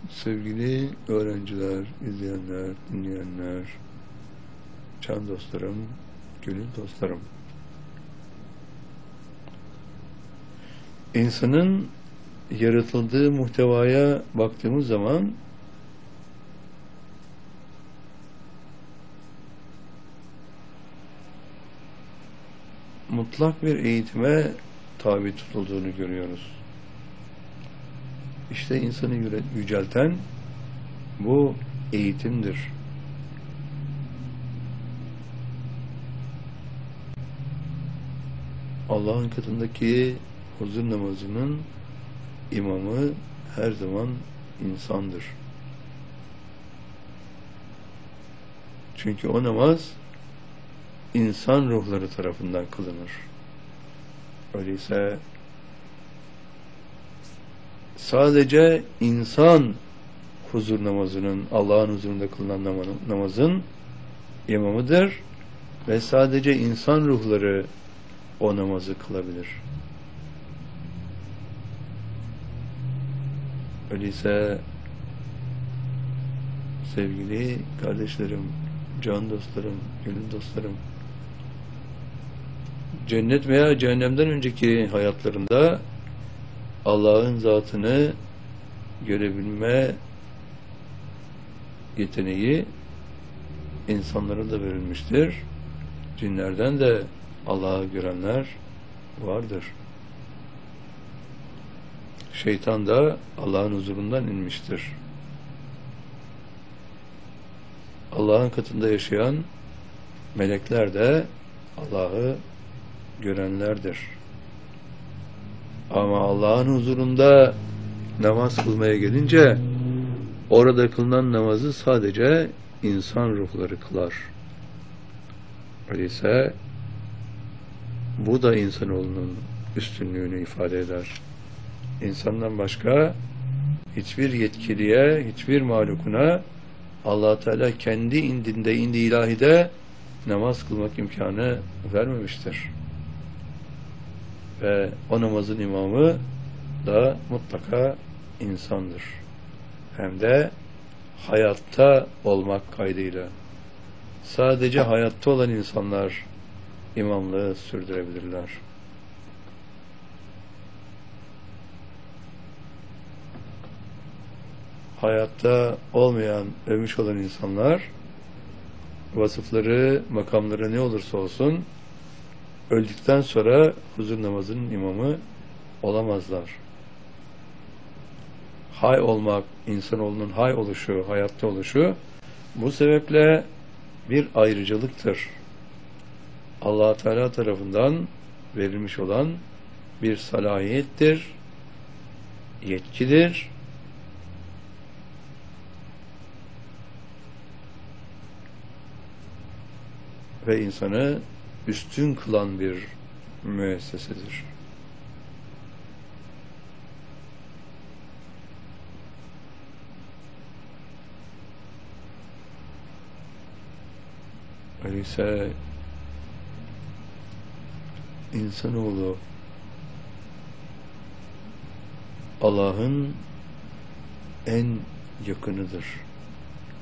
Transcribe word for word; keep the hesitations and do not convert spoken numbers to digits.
Sevgili öğrenciler, izleyenler, dinleyenler, can dostlarım, gönül dostlarım. İnsanın yaratıldığı muhtevaya baktığımız zaman mutlak bir eğitime tabi tutulduğunu görüyoruz. İşte insanı yücelten bu eğitimdir. Allah'ın katındaki huzur namazının imamı her zaman insandır. Çünkü o namaz insan ruhları tarafından kılınır. Öyleyse sadece insan huzur namazının, Allah'ın huzurunda kılınan namazın imamıdır ve sadece insan ruhları o namazı kılabilir. Öyleyse sevgili kardeşlerim, can dostlarım, gönül dostlarım, cennet veya cehennemden önceki hayatlarında Allah'ın zatını görebilme yeteneği insanlara da verilmiştir. Cinlerden de Allah'ı görenler vardır. Şeytan da Allah'ın huzurundan inmiştir. Allah'ın katında yaşayan melekler de Allah'ı görenlerdir. Ama Allah'ın huzurunda namaz kılmaya gelince orada kılınan namazı sadece insan ruhları kılar. Öyleyse bu da insanoğlunun üstünlüğünü ifade eder. İnsandan başka hiçbir yetkiliye, hiçbir mahlukuna Allah Teala kendi indinde, indi ilahide namaz kılmak imkanı vermemiştir. Ve o namazın imamı da mutlaka insandır. Hem de hayatta olmak kaydıyla. Sadece hayatta olan insanlar imamlığı sürdürebilirler. Hayatta olmayan, ölmüş olan insanlar vasıfları, makamları ne olursa olsun öldükten sonra huzur namazının imamı olamazlar. Hay olmak, insanoğlunun hay oluşu, hayatta oluşu bu sebeple bir ayrıcalıktır. Allah Teala tarafından verilmiş olan bir salahiyettir, yetkidir. Ve insanı üstün kılan bir müessesedir. Öyleyse insanoğlu Allah'ın en yakınıdır.